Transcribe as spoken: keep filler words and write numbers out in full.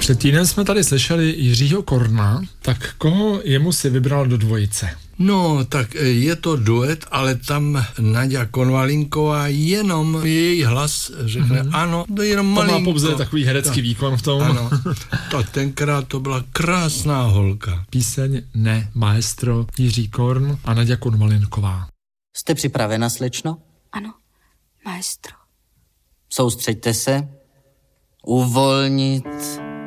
Před týdnem jsme tady slyšeli Jiřího Korna, tak koho jemu si vybral do dvojice? No, tak je to duet, ale tam Naďa Konvalinková jenom její hlas řekne mm-hmm. ano, to je jenom malinko. To má pouze takový herecký to, výkon v tom. Ano, to tenkrát to byla krásná holka. Píseň Ne, maestro, Jiří Korn a Naďa Konvalinková. Jste připravena, slečno? Ano, maestro. Soustřeďte se. Uvolnit